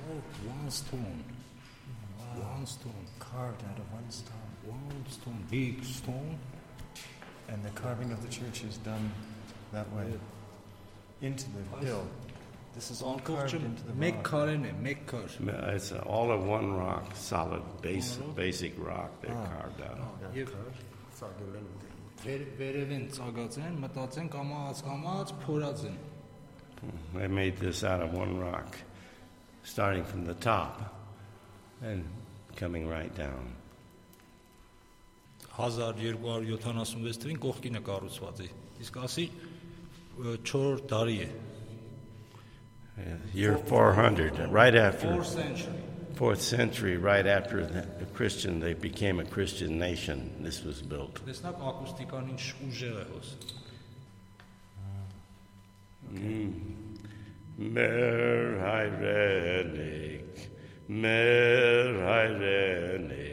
One stone. Wow. One stone. Carved out of one stone. One stone. Big stone. And the carving of the church is done that way. Into the hill. This is all carved into the Make rock. carene, make car. It's all of one rock, solid, basic rock they're carved out of. Եվ վերևին ծագած են, մտած են, կամաց փորած են։ They made this out of one rock, starting from the top and coming right down. 1276 թվին կողքինը կառուցված է։ Իսկ ասի 4 տարի է։ Year 400, right after 4th century. 4th century, right after the Christian, they became a Christian nation. This was built. Տեսնակ ակուստիկան ինչ ուժեղ է հոս։ Mer Hyrenik, Mer Hyrenik.